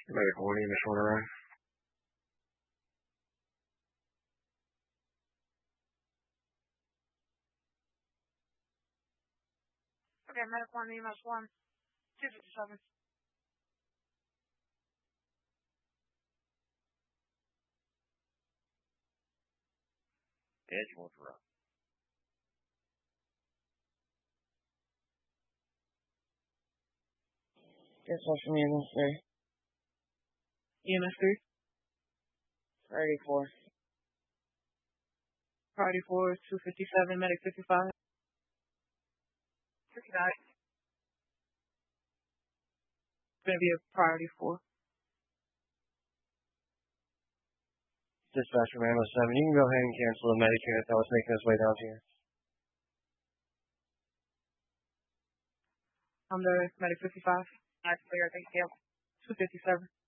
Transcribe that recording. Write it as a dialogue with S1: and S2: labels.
S1: Medical, what do you miss on around?
S2: Okay, medical on EMS 1, 257.
S1: Edgewood Road.
S3: Yes, that's from EMS 3.
S2: EMS 3,
S3: Priority 4.
S2: priority 4, 257, medic 55. 59. It's going to be a priority 4.
S1: Dispatch from Ammo 7, you can go ahead and cancel the medic unit that was making its way down here.
S2: On the medic 55. That's clear, thank you. 257.